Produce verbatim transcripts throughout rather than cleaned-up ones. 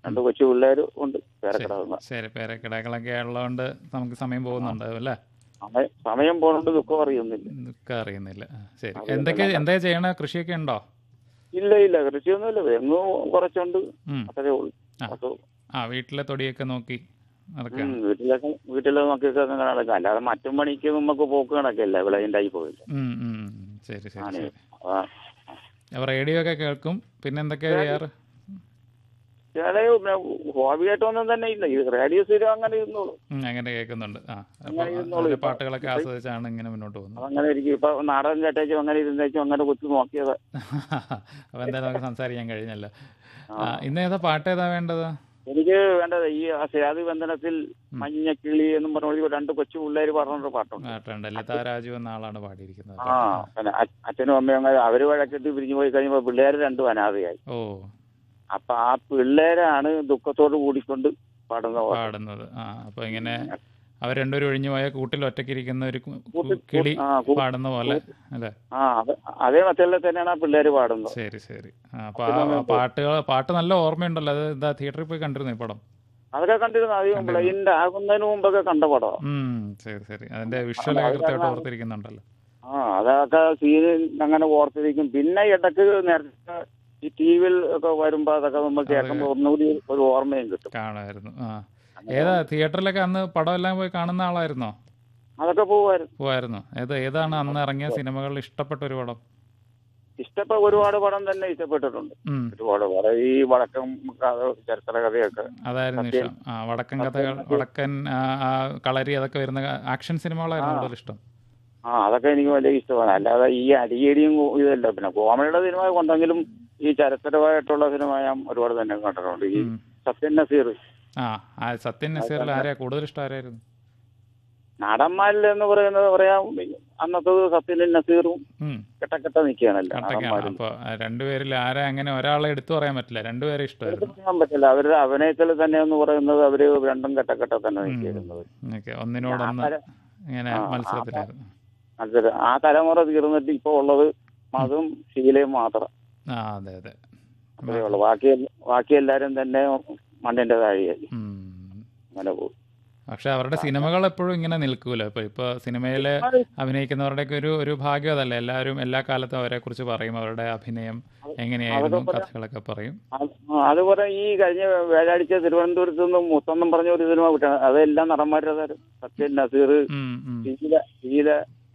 രണ്ട് കൊച്ചു പിള്ളേരും ഉണ്ട് ശരി പേരക്കിടാവുന്ന. ശരി പേരക്കിടാക്കളൊക്കെ ഉള്ളതുകൊണ്ട് നമുക്ക് സമയം പോകുന്നുണ്ടാവും അല്ലേ? സമയം സമയം പോകണോണ്ട് ദുഃഖം അറിയുന്നില്ല. ഒക്കെ അറിയുന്നില്ല. ആ, ശരി. എന്തൊക്കെ അറിയുന്നില്ല. എന്താ ചെയ്യണ? കൃഷിയൊക്കെ ഉണ്ടോ? ഇല്ല ഇല്ല കൃഷിയൊന്നുമില്ല, തെങ്ങ് കുറച്ചുണ്ട്, ഉം. അത്രേ ഉള്ളൂ. ആ അത് ആ വീട്ടിലെ തൊടിയൊക്കെ നോക്കി ഉം, നടക്കുകയാണ്. വീട്ടിലൊക്കെ വീട്ടിലെ നോക്കിയൊക്കെ അങ്ങനെ നടക്കാം, അല്ലാതെ മറ്റും പണിക്ക് നമുക്ക് പോക്ക് കണക്കില്ല, വിളയിൻ്റെ ആയി പോയില്ല. ഉം, ഉം. ശരി ശരി ആണ് ശരി. ആ അപ്പോൾ റേഡിയോ ഒക്കെ കേൾക്കും. പിന്നെ എന്തൊക്കെയാ ചെയ്യാറ്? ചില ഹോബിയായിട്ടൊന്നും തന്നെ ഇല്ല, ഈ റേഡിയോ സ്ഥിരം അങ്ങനെ ഇരുന്നോളൂ, ഉം, അങ്ങനെ കേൾക്കുന്നുണ്ട്. ആ അപ്പോൾ അങ്ങനെ ഇരുന്നോളൂ. അതിലെ ഇപ്പൊ പാട്ടുകളൊക്കെ ഇപ്പൊ ആസ്വദിച്ചാണ് ഇങ്ങനെ മുന്നോട്ട് പോകുന്നത്. അതങ്ങനെ ഇരിക്കും. ഇപ്പൊ നാടകം കേട്ടേച്ചും അങ്ങനെ ഇരുന്നേച്ചും അങ്ങനെ കുത്തി നോക്കിയത്. അപ്പോൾ എന്തായാലും നമുക്ക് സംസാരിക്കാൻ കഴിഞ്ഞല്ലോ. ആ ആ, ഇന്ന് ഏതാ പാട്ട് ഏതാ വേണ്ടത്? എനിക്ക് വേണ്ടത് ഈ ആ സേതു ബന്ധനത്തിൽ ഉം. മഞ്ഞക്കിളി എന്നും പറഞ്ഞ രണ്ട് കൊച്ചു പിള്ളേർ പറഞ്ഞൊരു പാട്ടുണ്ട്. പാട്ടുണ്ട്. ലതാ രാജു എന്ന ആളാണ് പാടിയിരിക്കുന്നത് ആ പാട്ട്. ആ. പിന്നെ അ- അച്ഛനും അമ്മയും അങ്ങനെ അവര് വഴക്കിട്ട് പിരിഞ്ഞു പോയി കഴിയുമ്പോൾ പിള്ളേർ രണ്ടും അനാഥയായി. ഓ, അപ്പൊ ആ പിള്ളേരാണ് ദുഃഖത്തോട് കൂടിക്കൊണ്ട് പാടുന്ന പാട്ട്. പാടുന്നത്. ആ, അപ്പോൾ ഇങ്ങനെ അവർ രണ്ടുപേരും ഒഴിഞ്ഞു പോയ കൂട്ടിൽ ഒറ്റയ്ക്കിരിക്കുന്ന ഒരു കു- കൂട്ടി കു- കിളി ആ കൂ- പാടുന്ന പോലെ കൂ- അല്ലേ? ആ അത് അതേ മറ്റുള്ള തന്നെയാണ് ആ പിള്ളേര് പാടുന്നത്. ശരി ശരി. ആ, അപ്പോൾ അച്ഛനും ആ അമ്മയും പോയി. പാട്ടുകൾ പാട്ട് നല്ല ഓർമ്മയുണ്ടല്ലോ. അത് എന്താ തിയേറ്ററിൽ പോയി കണ്ടിരുന്നു ഈ പടം? അതൊക്കെ കണ്ടിരുന്നു, അധികം കണ്ടിരുന്നു. പ്ലെയിൻ്റെ ആകുന്നതിന് മുമ്പൊക്കെ കണ്ട പടമാണ്. ഉം, ശരി ശരി. അതിന്റെ വിഷ്വലൊക്കെ കൃത്യമായിട്ട് ഓർത്തിരിക്കുന്നുണ്ടല്ലോ. ആ അതൊക്കെ സീന് അങ്ങനെ ഓർത്തിരിക്കും. പിന്നെ ഇടയ്ക്ക് നേരത്തെ ഈ ടി വിയിൽ ഒക്കെ വരുമ്പോ അതൊക്കെ നമ്മൾ കേൾക്കുമ്പോൾ ഒന്നുകൂടി ഒരു ഓർമ്മയും കിട്ടും. കാണുമായിരുന്നു. ആ, ഏതാ തിയേറ്ററിലൊക്കെ അന്ന് പടം എല്ലാം പോയി കാണുന്ന ആളായിരുന്നോ? അതൊക്കെ പോവായിരുന്നു. പോവായിരുന്നു. ഏത് ഏതാണ് അന്ന് ഇറങ്ങിയ സിനിമകളിൽ ഇഷ്ടപ്പെട്ട ഒരു പടം? ഇഷ്ടപ്പെട്ട ഒരുപാട് പടം തന്നെ ഇഷ്ടപ്പെട്ടിട്ടുണ്ട്. ഉം. ഒരുപാട് പടം ഈ വടക്കം കഥ, ചരിത്ര കഥയൊക്കെ. അതായിരുന്നു സത്യം ഇഷ്ടം. ആ, വടക്കൻ കഥകൾ, വടക്കൻ ആ, ആ, കളരി അതൊക്കെ വരുന്ന ആക്ഷൻ സിനിമകളായിരുന്നു ആ കൂടുതൽ ഇഷ്ടം. ആ അതൊക്കെ എനിക്ക് വലിയ ഇഷ്ടമാണ്. അല്ലാതെ ഈ അടിയടിയും ഇതല്ല. പിന്നെ കോമഡിയുടെ സിനിമ കൊണ്ടെങ്കിലും ഈ ചരിത്രമായിട്ടുള്ള സിനിമ ഞാൻ ഒരുപാട് തന്നെ കണ്ടിട്ടുണ്ട്. ഈ ഉം. സത്യൻ നസീർ. ആ, ആ സത്യൻ നസീറിൽ ആരെയാ കൂടുതൽ ഇഷ്ടം? ആരായിരുന്നു? നടന്മാരിൽ എന്ന് പറയുന്നത് പറയാം, അന്നത്തത് സത്യൻ നസീറും ഉം. കെട്ടക്കെട്ട നിൽക്കുകയാണല്ലോ കട്ടക്കാണ്. നടന്മാരിൽ. അപ്പോൾ രണ്ടുപേരിൽ ആരെ അങ്ങനെ ഒരാളെ എടുത്തു പറയാൻ പറ്റില്ല, രണ്ടുപേരെ എടുത്ത് ഇഷ്ടമായിരുന്നു. പറയാൻ പറ്റില്ല. അവരുടെ അഭിനയത്തിൽ തന്നെ എന്ന് പറയുന്നത് അവര് രണ്ടും കെട്ടക്കെട്ട തന്നെ ഉം. നിൽക്കുന്നത്. ഓക്കെ, ആ ഒന്നിനോടൊന്ന് തല ഇങ്ങനെ ആ ആ ത- മത്സരത്തിലായിരുന്നു. അത് ആ തലമുറ തീർന്നിട്ട് ഇപ്പോൾ ഉള്ളത് മതും ശീലയും മാത്രം. ആ, അതെ അതെ. അത്രേ ഉള്ളൂ. ബാക്കി ബാക്കി എല്ലാരും തന്നെ മണ്ണിന്റെ താഴെയായി ഉം. അങ്ങനെ പോകും. പക്ഷെ അവരുടെ സിനിമകൾ എപ്പോഴും ഇങ്ങനെ നിൽക്കൂല. ഇപ്പൊ ഇപ്പൊ സിനിമയിൽ അഭിനയിക്കുന്നവരുടെയൊക്കെ ഒരു ഒരു ഭാഗ്യം അതല്ല. എല്ലാവരും എല്ലാ കാലത്തും അവരെ കുറിച്ച് പറയും, അവരുടെ അഭിനയം എങ്ങനെയായിരുന്നു, അതൊക്കെ പറയാം. കഥകളൊക്കെ പറയും. അത് ആ, അതുപോലെ ഈ കഴിഞ്ഞ വ്യാഴാഴ്ച തിരുവനന്തപുരത്ത് നിന്ന് മുത്തൊന്നും പറഞ്ഞ ഒരു സിനിമ വിട്ടാണ്. അതെല്ലാം നടന്മാരുടെ താരം. സത്യൻ നസീർ, ഉം, ഉം. ശീല ശീല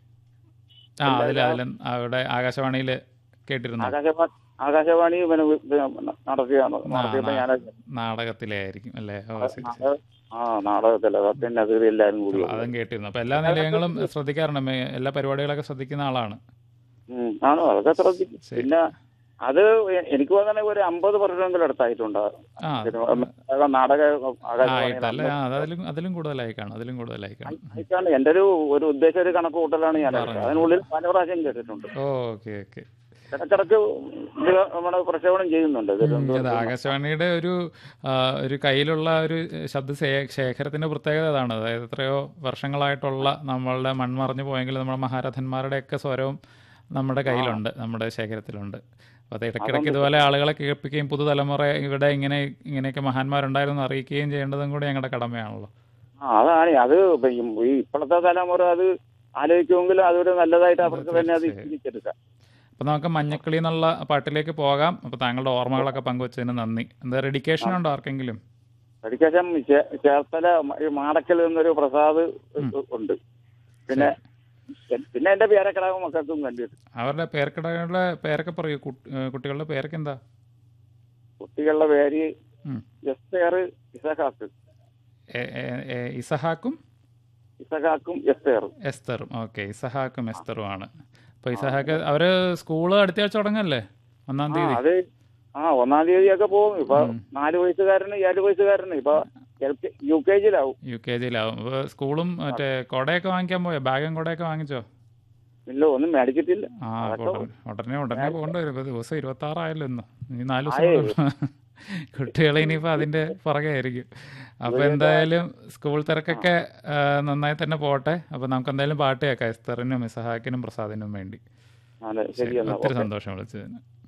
ആ, അതിൽ എല്ലാവരും അതിൽ അവിടെ ആകാശവാണിയിൽ കേട്ടിരുന്നു. ആകാശവാണി ആകാശവാണി പിന്നെ നടത്തിയാണ് നടത്തിയപ്പോ ഞാൻ നാടകത്തിലെ ആയിരിക്കും അല്ലേ? ഓ, ശരി ശരി. ആ നാടകത്തില്ല സത്യൻ നസീർ എല്ലാരും കൂടി ആ, അതും കേട്ടിരുന്നു. അപ്പൊ എല്ലാ നിലയങ്ങളും ശ്രദ്ധിക്കാറുണ്ട്. മേ- എല്ലാ പരിപാടികളൊക്കെ ശ്രദ്ധിക്കുന്ന ആളാണ്. ഉം, ആണോ? അതൊക്കെ ശ്രദ്ധിക്കും. ശരി. പിന്നെ അത് എ- എനിക്ക് തോന്നുന്നത് ഒരു അമ്പത് പെർസെന്റിൽ അടുത്തായിട്ടുണ്ട്. ആ, സിനിമ നാടക ആ ആകാശവാണിയിൽ ആയിട്ടല്ലേ? അമ്പത് ആ, അതിലും അതിലും കൂടുതലായി കാണും, അതിലും കൂടുതലായി കാണും. ആയിട്ടാണ് എന്റെ ഒരു ഒരു ഉദ്ദേശ ഒരു കണക്ക് കൂട്ടലാണ് ഞാൻ എടുത്തത്. പറഞ്ഞു. അതിനുള്ളിൽ പല പ്രാവശ്യം കേട്ടിട്ടുണ്ട്. Okay okay. ഇടക്കിടക്ക് ഇത് നമ്മുടെ പ്രക്ഷേപണം ചെയ്യുന്നുണ്ട് അത് തിരുവനന്തപുരത്ത് നിന്ന്. ആകാശവാണിയുടെ ഒരു ആ, ഒരു കയ്യിലുള്ള ഒരു ശബ്ദ ശേ- ശേഖരത്തിന്റെ പ്രത്യേകത അതാണ്. അതായത് എത്രയോ വർഷങ്ങളായിട്ടുള്ള നമ്മളുടെ മൺമറഞ്ഞു പോയെങ്കിൽ നമ്മുടെ മഹാരഥന്മാരുടെയൊക്കെ സ്വരവും നമ്മുടെ കയ്യിലുണ്ട്, നമ്മുടെ ശേഖരത്തിലുണ്ട്. അപ്പോൾ അത് ഇടയ്ക്കിടയ്ക്ക് അതുകൊണ്ട് ഇതുപോലെ ആളുകളെ കേൾപ്പിക്കുകയും പുതുതലമുറ ഇവിടെ ഇങ്ങനെ ഇങ്ങനെയൊക്കെ മഹാന്മാരുണ്ടായിരുന്നു അറിയിക്കുകയും ചെയ്യേണ്ടതും കൂടി ഞങ്ങളുടെ കടമയാണല്ലോ. ആ അതാണ് അത്. ഇപ്പൊ ഈ ഈ ഇപ്പോഴത്തെ തലമുറ അത് ആലോചിക്കുമെങ്കിൽ അതൊരു നല്ലതായിട്ട് അവർക്ക് തന്നെ അത് തിരിച്ചെടുക്കാം. അപ്പോൾ നമുക്ക് മഞ്ഞക്കിളി എന്നുള്ള പാട്ടിലേക്ക് പോകാം. അപ്പോൾ താങ്കളുടെ ഓർമ്മകളൊക്കെ പങ്കുവച്ചതിന് നന്ദി. എന്താ ഡെഡിക്കേഷൻ ഉണ്ടോ ആർക്കെങ്കിലും? മെഡിക്കേഷൻ ചേർത്തല ഈ മാടക്കൽ നിന്നൊരു പ്രസാദ് ഉണ്ട്. പിന്നെ പിന്നെ എന്റെ പേരക്കിടാവ് മക്കൾക്കും കണ്ടിട്ട്. അവരുടെ പേർക്കിടകളുടെ പേരൊക്കെ പറയൂ. കുട്ടി- ഏഹ് കുട്ടികളുടെ പേരൊക്കെ എന്താ? കുട്ടികളുടെ പേര് ഉം. എസ്തേർ, ഇസഹാക്ക്. A- A- A- ഇസഹാക്കും ഇസഹാക്കും എസ്തേറും. എസ്തറും. ഓക്കെ, ഇസഹാക്കും എസ്തറും ആണ്. അപ്പോൾ ഇസഹാക്ക് അവര് സ്കൂള് അടുത്ത ആഴ്ച തുടങ്ങല്ലേ? ഒന്നാം ആ തീയതി. അത് ആ ഒന്നാം തീയതിയൊക്കെ പോകും. ഇപ്പൊ ഉം. നാല് വയസ്സുകാരന് ഏഴ് വയസ്സുകാരന് ഇപ്പൊ L K U K ജിയിലാവും. U K ജിയിലാവും. അപ്പോൾ സ്കൂളും മറ്റേ കൊടയൊക്കെ വാങ്ങിക്കാൻ പോയോ? ബാഗും കൊടയൊക്കെ വാങ്ങിച്ചോ? ഇല്ല, ഒന്നും മേടിച്ചിട്ടില്ല. ആ, അതൊക്കെ ഉടനെ ഉടനെ ഉടനെ പോകേണ്ടി വരും. ഇപ്പോൾ ദിവസം ഇരുപത്തി ആറായല്ലോ ഇന്ന്. ഇനി നാല് ദിവസം ആയേ. കൂടെ ഉള്ളൂ. കുട്ടികൾ ഇനിയിപ്പോൾ അതിൻ്റെ പുറകെ ആയിരിക്കും. അപ്പോൾ എന്തായാലും സ്കൂൾ തിരക്കൊക്കെ ആ, നന്നായി തന്നെ പോട്ടെ. അപ്പോൾ നമുക്ക് എന്തായാലും പാട്ട് കേൾക്കാം എസ്തറിനും ഇസഹാക്കിനും പ്രസാദിനും വേണ്ടി. അതെ, ശരി, ശരി എന്നാ. ഒത്തിരി ഓക്കെ. സന്തോഷം വിളിച്ചതിന്.